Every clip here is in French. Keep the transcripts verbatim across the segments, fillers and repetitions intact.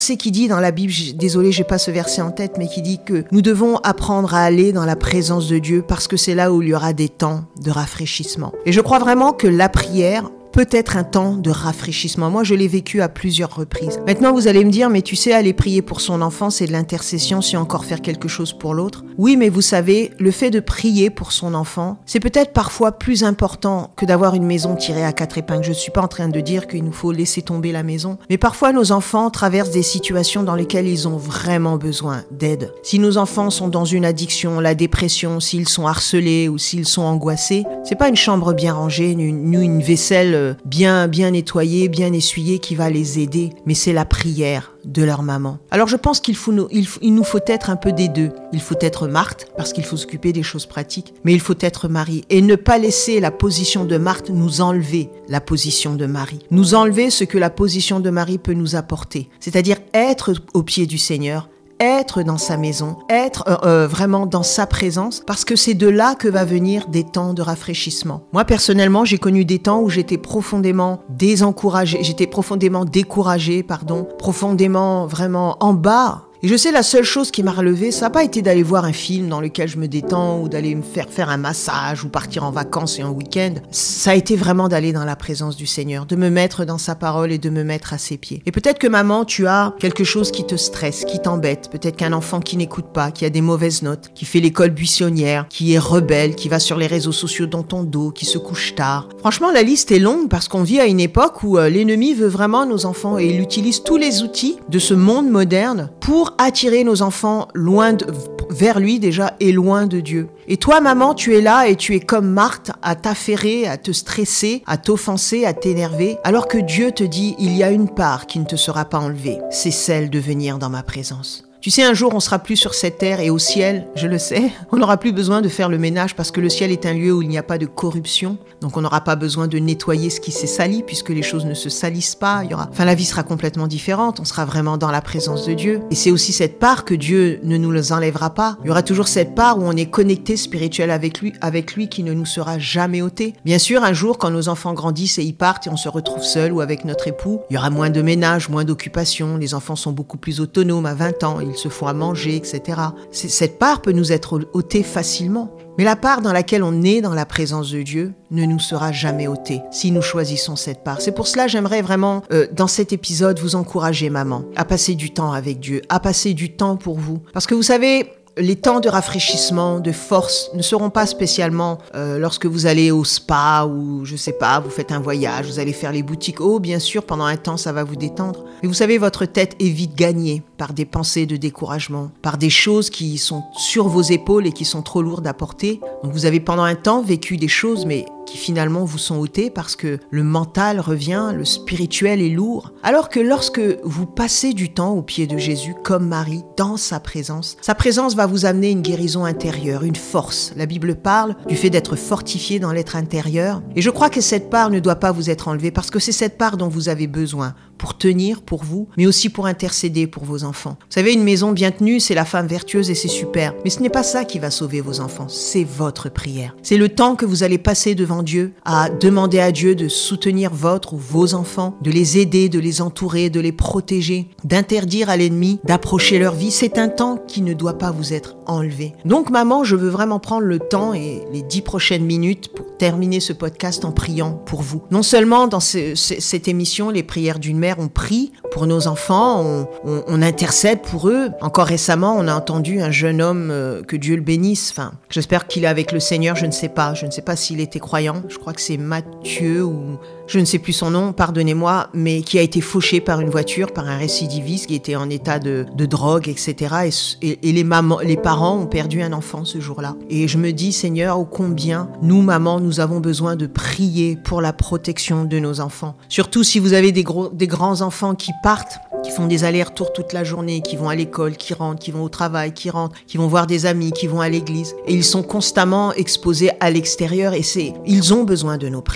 C'est qui dit dans la Bible, désolé, j'ai pas ce verset en tête, mais qui dit que nous devons apprendre à aller dans la présence de Dieu parce que c'est là où il y aura des temps de rafraîchissement. Et je crois vraiment que la prière peut être un temps de rafraîchissement. Moi, je l'ai vécu à plusieurs reprises. Maintenant, vous allez me dire, mais tu sais, aller prier pour son enfant, c'est de l'intercession, c'est encore faire quelque chose pour l'autre. Oui, mais vous savez, le fait de prier pour son enfant, c'est peut-être parfois plus important que d'avoir une maison tirée à quatre épingles. Je ne suis pas en train de dire qu'il nous faut laisser tomber la maison, mais parfois nos enfants traversent des situations dans lesquelles ils ont vraiment besoin d'aide. Si nos enfants sont dans une addiction, la dépression, s'ils sont harcelés ou s'ils sont angoissés, c'est pas une chambre bien rangée, ni une, une vaisselle bien, bien nettoyée, bien essuyée qui va les aider, mais c'est la prière de leur maman. Alors je pense qu'il faut nous, il, il nous faut être un peu des deux. Il faut être Marthe, parce qu'il faut s'occuper des choses pratiques, mais il faut être Marie, et ne pas laisser la position de Marthe nous enlever la position de Marie. Nous enlever ce que la position de Marie peut nous apporter, c'est-à-dire être au pied du Seigneur, être dans sa maison, être euh, euh, vraiment dans sa présence, parce que c'est de là que va venir des temps de rafraîchissement. Moi, personnellement, j'ai connu des temps où j'étais profondément désencouragée, j'étais profondément découragée, pardon, profondément vraiment en bas. Et je sais, la seule chose qui m'a relevée, ça n'a pas été d'aller voir un film dans lequel je me détends ou d'aller me faire faire un massage ou partir en vacances et en week-end. Ça a été vraiment d'aller dans la présence du Seigneur, de me mettre dans sa parole et de me mettre à ses pieds. Et peut-être que maman, tu as quelque chose qui te stresse, qui t'embête. Peut-être qu'un enfant qui n'écoute pas, qui a des mauvaises notes, qui fait l'école buissonnière, qui est rebelle, qui va sur les réseaux sociaux dans ton dos, qui se couche tard. Franchement, la liste est longue parce qu'on vit à une époque où euh, l'ennemi veut vraiment nos enfants et il utilise tous les outils de ce monde moderne pour attirer nos enfants loin de, vers lui déjà et loin de Dieu. Et toi, maman, tu es là et tu es comme Marthe à t'affairer, à te stresser, à t'offenser, à t'énerver, alors que Dieu te dit, il y a une part qui ne te sera pas enlevée, c'est celle de venir dans ma présence. Tu sais, un jour, on sera plus sur cette terre et au ciel, je le sais, on n'aura plus besoin de faire le ménage parce que le ciel est un lieu où il n'y a pas de corruption. Donc, on n'aura pas besoin de nettoyer ce qui s'est sali puisque les choses ne se salissent pas. Il y aura... Enfin, la vie sera complètement différente. On sera vraiment dans la présence de Dieu. Et c'est aussi cette part que Dieu ne nous enlèvera pas. Il y aura toujours cette part où on est connecté spirituel avec lui, avec lui qui ne nous sera jamais ôté. Bien sûr, un jour, quand nos enfants grandissent et ils partent et on se retrouve seul ou avec notre époux, il y aura moins de ménage, moins d'occupation. Les enfants sont beaucoup plus autonomes à vingt ans. Ils se font à manger, et cetera. C'est, cette part peut nous être ôtée facilement. Mais la part dans laquelle on est dans la présence de Dieu ne nous sera jamais ôtée si nous choisissons cette part. C'est pour cela que j'aimerais vraiment, euh, dans cet épisode, vous encourager, maman, à passer du temps avec Dieu, à passer du temps pour vous. Parce que vous savez, les temps de rafraîchissement, de force, ne seront pas spécialement euh, lorsque vous allez au spa ou, je sais pas, vous faites un voyage, vous allez faire les boutiques. Oh, bien sûr, pendant un temps, ça va vous détendre. Mais vous savez, votre tête est vite gagnée par des pensées de découragement, par des choses qui sont sur vos épaules et qui sont trop lourdes à porter. Donc, vous avez pendant un temps vécu des choses, mais qui finalement vous sont ôtées parce que le mental revient, le spirituel est lourd. Alors que lorsque vous passez du temps au pied de Jésus, comme Marie, dans sa présence, sa présence va vous amener une guérison intérieure, une force. La Bible parle du fait d'être fortifié dans l'être intérieur. Et je crois que cette part ne doit pas vous être enlevée parce que c'est cette part dont vous avez besoin pour tenir pour vous, mais aussi pour intercéder pour vos enfants. Vous savez, une maison bien tenue, c'est la femme vertueuse et c'est super. Mais ce n'est pas ça qui va sauver vos enfants, c'est votre prière. C'est le temps que vous allez passer devant Dieu à demander à Dieu de soutenir votre ou vos enfants, de les aider, de les entourer, de les protéger, d'interdire à l'ennemi d'approcher leur vie. C'est un temps qui ne doit pas vous être enlevé. Donc maman, je veux vraiment prendre le temps et les dix prochaines minutes pour terminer ce podcast en priant pour vous. Non seulement dans ce, ce, cette émission, les prières d'une mère, on prie pour nos enfants, on, on, on intercède pour eux. Encore récemment, on a entendu un jeune homme, euh, que Dieu le bénisse, enfin, j'espère qu'il est avec le Seigneur, je ne sais pas, je ne sais pas s'il était croyant, je crois que c'est Matthieu ou je ne sais plus son nom, pardonnez-moi, mais qui a été fauché par une voiture, par un récidiviste qui était en état de, de drogue, et cetera. Et, et, et les, mamans, les parents ont perdu un enfant ce jour-là. Et je me dis, Seigneur, ô combien nous, mamans, nous avons besoin de prier pour la protection de nos enfants. Surtout si vous avez des, gros, des grands enfants qui partent, qui font des allers-retours toute la journée, qui vont à l'école, qui rentrent, qui vont au travail, qui rentrent, qui vont voir des amis, qui vont à l'église. Et ils sont constamment exposés à l'extérieur et c'est, ils ont besoin de nos prières.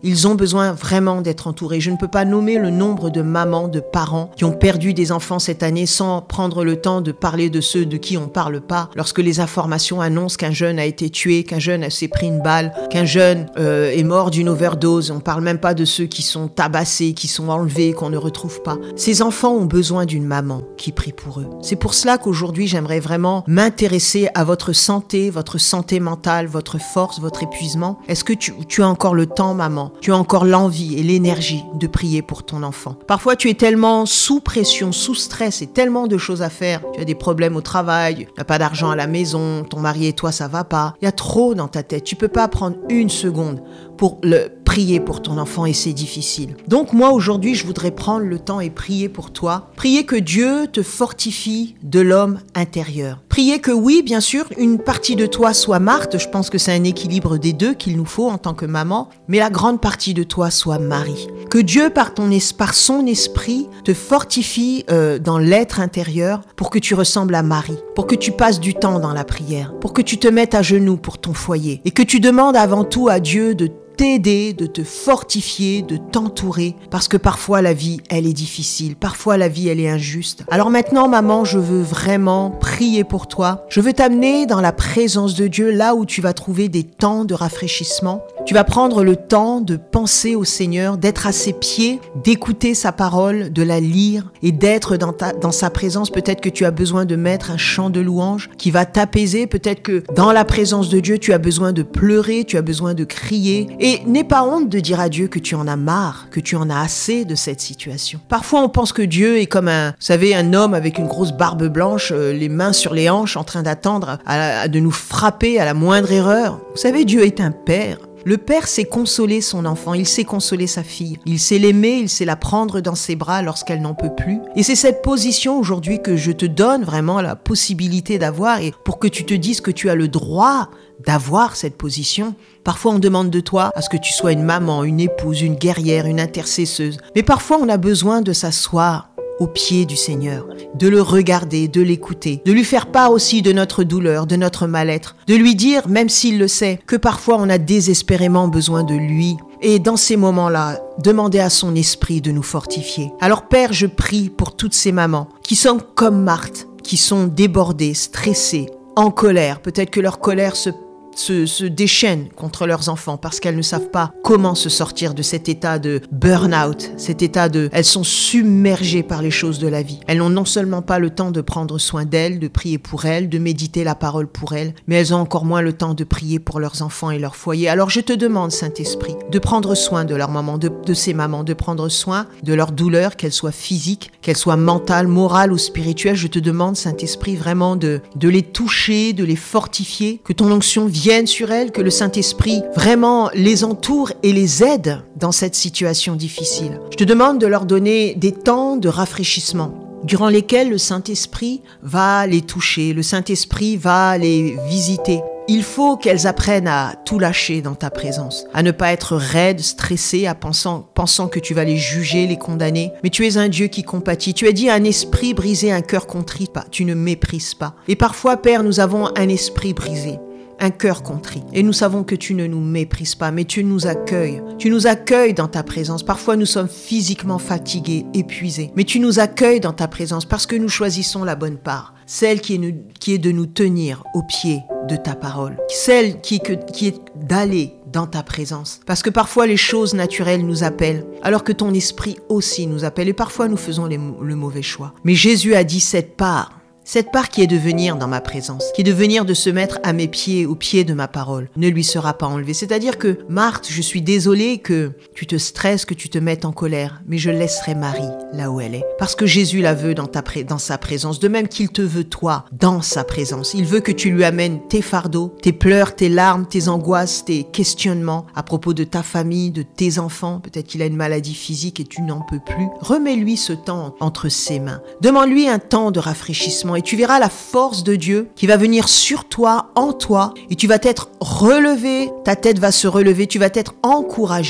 Ils ont besoin vraiment d'être entourés. Je ne peux pas nommer le nombre de mamans, de parents qui ont perdu des enfants cette année sans prendre le temps de parler de ceux de qui on ne parle pas. Lorsque les informations annoncent qu'un jeune a été tué, qu'un jeune s'est pris une balle, qu'un jeune euh, est mort d'une overdose, on ne parle même pas de ceux qui sont tabassés, qui sont enlevés, qu'on ne retrouve pas. Ces enfants ont besoin d'une maman qui prie pour eux. C'est pour cela qu'aujourd'hui, j'aimerais vraiment m'intéresser à votre santé, votre santé mentale, votre force, votre épuisement. Est-ce que tu, tu as encore le temps, maman? Tu as encore l'envie et l'énergie de prier pour ton enfant? Parfois, tu es tellement sous pression, sous stress et tellement de choses à faire. Tu as des problèmes au travail, tu n'as pas d'argent à la maison, ton mari et toi, ça va pas. Il y a trop dans ta tête. Tu peux pas prendre une seconde pour le prier pour ton enfant et c'est difficile. Donc moi, aujourd'hui, je voudrais prendre le temps et prier pour toi. Prier que Dieu te fortifie de l'homme intérieur. Prier que oui, bien sûr, une partie de toi soit Marthe. Je pense que c'est un équilibre des deux qu'il nous faut en tant que maman. Mais la grande partie de toi soit Marie. Que Dieu, par, ton es- par son esprit, te fortifie euh, dans l'être intérieur pour que tu ressembles à Marie. Pour que tu passes du temps dans la prière. Pour que tu te mettes à genoux pour ton foyer. Et que tu demandes avant tout à Dieu de t'aider, de te fortifier, de t'entourer, parce que parfois la vie, elle est difficile, parfois la vie, elle est injuste. Alors maintenant, maman, je veux vraiment prier pour toi. Je veux t'amener dans la présence de Dieu, là où tu vas trouver des temps de rafraîchissement. Tu vas prendre le temps de penser au Seigneur, d'être à ses pieds, d'écouter sa parole, de la lire et d'être dans, ta, dans sa présence. Peut-être que tu as besoin de mettre un chant de louange qui va t'apaiser. Peut-être que dans la présence de Dieu, tu as besoin de pleurer, tu as besoin de crier. Et n'aie pas honte de dire à Dieu que tu en as marre, que tu en as assez de cette situation. Parfois, on pense que Dieu est comme un, vous savez, un homme avec une grosse barbe blanche, euh, les mains sur les hanches, en train d'attendre à, à, de nous frapper à la moindre erreur. Vous savez, Dieu est un père. Le père sait consoler son enfant, il sait consoler sa fille, il sait l'aimer, il sait la prendre dans ses bras lorsqu'elle n'en peut plus. Et c'est cette position aujourd'hui que je te donne vraiment la possibilité d'avoir et pour que tu te dises que tu as le droit d'avoir cette position. Parfois on demande de toi à ce que tu sois une maman, une épouse, une guerrière, une intercesseuse. Mais parfois on a besoin de s'asseoir au pied du Seigneur, de le regarder, de l'écouter, de lui faire part aussi de notre douleur, de notre mal-être, de lui dire, même s'il le sait, que parfois on a désespérément besoin de lui. Et dans ces moments-là, demander à son esprit de nous fortifier. Alors Père, je prie pour toutes ces mamans qui sont comme Marthe, qui sont débordées, stressées, en colère. Peut-être que leur colère se Se, se déchaînent contre leurs enfants parce qu'elles ne savent pas comment se sortir de cet état de burn-out, cet état de... Elles sont submergées par les choses de la vie. Elles n'ont non seulement pas le temps de prendre soin d'elles, de prier pour elles, de méditer la parole pour elles, mais elles ont encore moins le temps de prier pour leurs enfants et leur foyer. Alors je te demande, Saint-Esprit, de prendre soin de leurs mamans, de, de ces mamans, de prendre soin de leur douleur, qu'elle soit physique, qu'elle soit mentale, morale ou spirituelle. Je te demande, Saint-Esprit, vraiment de, de les toucher, de les fortifier, que ton onction vienne viennent sur elles, que le Saint-Esprit vraiment les entoure et les aide dans cette situation difficile. Je te demande de leur donner des temps de rafraîchissement durant lesquels le Saint-Esprit va les toucher, le Saint-Esprit va les visiter. Il faut qu'elles apprennent à tout lâcher dans ta présence, à ne pas être raides, stressées, à pensant, pensant que tu vas les juger, les condamner. Mais tu es un Dieu qui compatit. Tu as dit un esprit brisé, un cœur contrit, pas. Tu ne méprises pas. Et parfois, Père, nous avons un esprit brisé, un cœur contrit. Et nous savons que tu ne nous méprises pas, mais tu nous accueilles. Tu nous accueilles dans ta présence. Parfois, nous sommes physiquement fatigués, épuisés. Mais tu nous accueilles dans ta présence parce que nous choisissons la bonne part. Celle qui est, nous, qui est de nous tenir au pied de ta parole. Celle qui, que, qui est d'aller dans ta présence. Parce que parfois, les choses naturelles nous appellent, alors que ton esprit aussi nous appelle. Et parfois, nous faisons les, le mauvais choix. Mais Jésus a dit cette part. Cette part qui est de venir dans ma présence, qui est de venir de se mettre à mes pieds, au pied de ma parole, ne lui sera pas enlevée. C'est-à-dire que, Marthe, je suis désolée que tu te stresses, que tu te mettes en colère, mais je laisserai Marie là où elle est. Parce que Jésus la veut dans, ta pré- dans sa présence, de même qu'il te veut toi dans sa présence. Il veut que tu lui amènes tes fardeaux, tes pleurs, tes larmes, tes angoisses, tes questionnements à propos de ta famille, de tes enfants. Peut-être qu'il a une maladie physique et tu n'en peux plus. Remets-lui ce temps entre ses mains. Demande-lui un temps de rafraîchissement. Et tu verras la force de Dieu qui va venir sur toi, en toi, et tu vas t'être relevé, ta tête va se relever, tu vas t'être encouragé.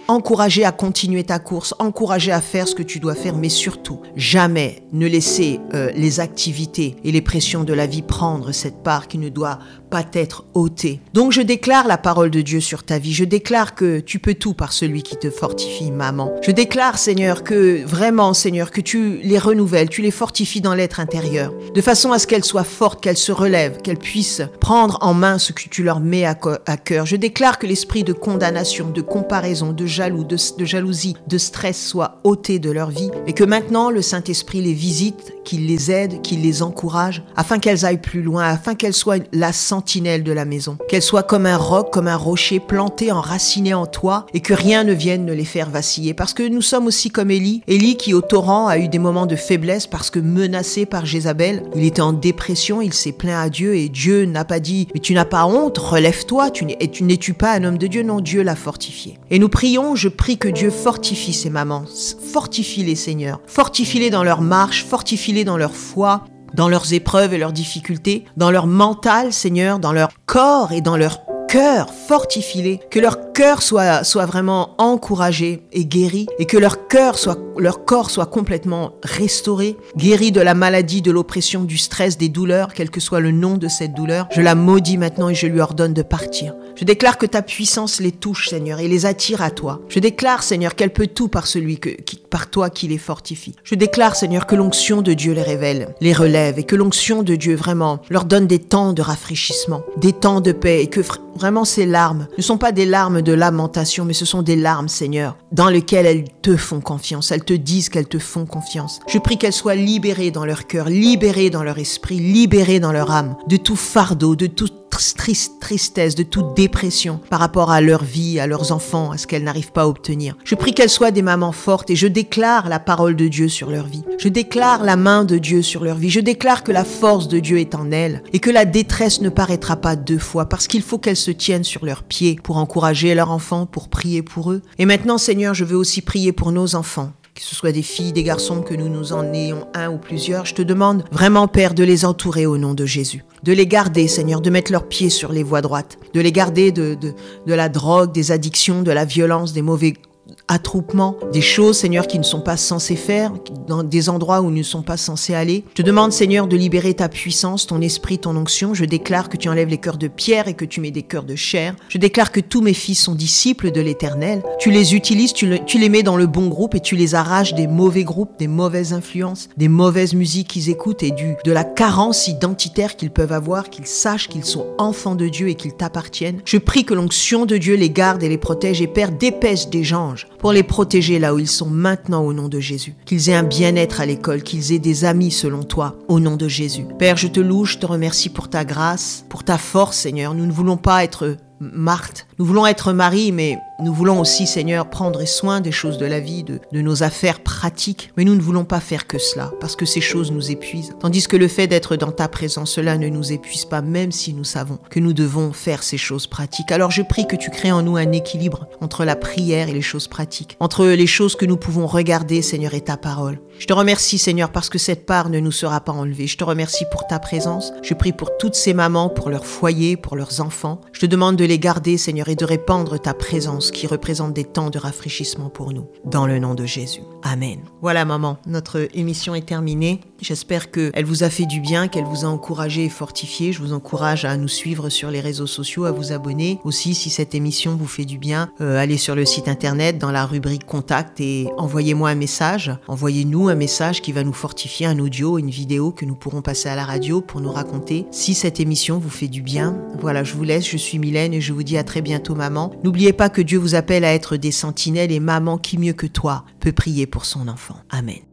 encourager à continuer ta course, encourager à faire ce que tu dois faire, mais surtout, jamais ne laisser euh, les activités et les pressions de la vie prendre cette part qui ne doit pas être ôtée. Donc je déclare la parole de Dieu sur ta vie. Je déclare que tu peux tout par celui qui te fortifie, maman. Je déclare, Seigneur, que vraiment, Seigneur, que tu les renouvelles, tu les fortifies dans l'être intérieur, de façon à ce qu'elles soient fortes, qu'elles se relèvent, qu'elles puissent prendre en main ce que tu leur mets à, co- à cœur. Je déclare que l'esprit de condamnation, de comparaison, de jaloux, de, de jalousie, de stress soit ôté de leur vie et que maintenant le Saint-Esprit les visite, qu'il les aide, qu'il les encourage, afin qu'elles aillent plus loin, afin qu'elles soient la sentinelle de la maison, qu'elles soient comme un roc, comme un rocher planté, enraciné en toi, et que rien ne vienne ne les faire vaciller. Parce que nous sommes aussi comme Élie, Élie qui au torrent a eu des moments de faiblesse parce que menacé par Jézabel, il était en dépression, il s'est plaint à Dieu et Dieu n'a pas dit « mais tu n'as pas honte, relève-toi, tu n'es, et tu n'es-tu pas un homme de Dieu ?» Non, Dieu l'a fortifié. Et nous prions, je prie que Dieu fortifie ces mamans, fortifie-les Seigneur, fortifie-les dans leur marche, fortifie-les dans leur foi, dans leurs épreuves et leurs difficultés, dans leur mental, Seigneur, dans leur corps et dans leur cœur, fortifie-les, que leur cœur soit, soit vraiment encouragé et guéri, et que leur cœur soit, leur corps soit complètement restauré, guéri de la maladie, de l'oppression, du stress, des douleurs, quel que soit le nom de cette douleur. Je la maudis maintenant et je lui ordonne de partir. Je déclare que ta puissance les touche, Seigneur, et les attire à toi. Je déclare, Seigneur, qu'elle peut tout par celui que, qui, par toi qui les fortifie. Je déclare, Seigneur, que l'onction de Dieu les révèle, les relève, et que l'onction de Dieu vraiment leur donne des temps de rafraîchissement, des temps de paix, et que vraiment ces larmes ne sont pas des larmes de lamentation, mais ce sont des larmes, Seigneur, dans lesquelles elles te font confiance, elles te disent qu'elles te font confiance. Je prie qu'elles soient libérées dans leur cœur, libérées dans leur esprit, libérées dans leur âme, de tout fardeau, de toute triste, tristesse, de toute dépression par rapport à leur vie, à leurs enfants, à ce qu'elles n'arrivent pas à obtenir. Je prie qu'elles soient des mamans fortes et je déclare la parole de Dieu sur leur vie. Je déclare la main de Dieu sur leur vie. Je déclare que la force de Dieu est en elles et que la détresse ne paraîtra pas deux fois parce qu'il faut qu'elles se tiennent sur leurs pieds pour encourager leurs enfants, pour prier pour eux. Et maintenant, Seigneur, je veux aussi prier pour nos enfants. Que ce soit des filles, des garçons, que nous nous en ayons un ou plusieurs, je te demande vraiment, Père, de les entourer au nom de Jésus. De les garder, Seigneur, de mettre leurs pieds sur les voies droites. De les garder de, de, de la drogue, des addictions, de la violence, des mauvais attroupements, des choses, Seigneur, qui ne sont pas censés faire, dans des endroits où ils ne sont pas censés aller. Je te demande, Seigneur, de libérer ta puissance, ton esprit, ton onction. Je déclare que tu enlèves les cœurs de pierre et que tu mets des cœurs de chair. Je déclare que tous mes fils sont disciples de l'Éternel. Tu les utilises, tu, le, tu les mets dans le bon groupe et tu les arraches des mauvais groupes, des mauvaises influences, des mauvaises musiques qu'ils écoutent et du, de la carence identitaire qu'ils peuvent avoir, qu'ils sachent qu'ils sont enfants de Dieu et qu'ils t'appartiennent. Je prie que l'onction de Dieu les garde et les protège et Père, dépêche des anges pour les protéger là où ils sont maintenant au nom de Jésus. Qu'ils aient un bien-être à l'école, qu'ils aient des amis selon toi au nom de Jésus. Père, je te loue, je te remercie pour ta grâce, pour ta force, Seigneur. Nous ne voulons pas être Marthe. Nous voulons être Marie, mais nous voulons aussi, Seigneur, prendre soin des choses de la vie, de, de nos affaires pratiques. Mais nous ne voulons pas faire que cela, parce que ces choses nous épuisent. Tandis que le fait d'être dans ta présence, cela ne nous épuise pas, même si nous savons que nous devons faire ces choses pratiques. Alors je prie que tu crées en nous un équilibre entre la prière et les choses pratiques, entre les choses que nous pouvons regarder, Seigneur, et ta parole. Je te remercie, Seigneur, parce que cette part ne nous sera pas enlevée. Je te remercie pour ta présence. Je prie pour toutes ces mamans, pour leur foyer, pour leurs enfants. Je te demande de les garder, Seigneur, et de répandre ta présence qui représente des temps de rafraîchissement pour nous. Dans le nom de Jésus. Amen. Voilà, maman, notre émission est terminée. J'espère qu'elle vous a fait du bien, qu'elle vous a encouragé et fortifié. Je vous encourage à nous suivre sur les réseaux sociaux, à vous abonner. Aussi, si cette émission vous fait du bien, euh, allez sur le site internet, dans la rubrique Contact et envoyez-moi un message. Envoyez-nous un message qui va nous fortifier, un audio, une vidéo que nous pourrons passer à la radio pour nous raconter si cette émission vous fait du bien. Voilà, je vous laisse, je suis Mylène et je vous dis à très bientôt, maman. N'oubliez pas que Dieu vous appelle à être des sentinelles et maman, qui mieux que toi peut prier pour son enfant. Amen.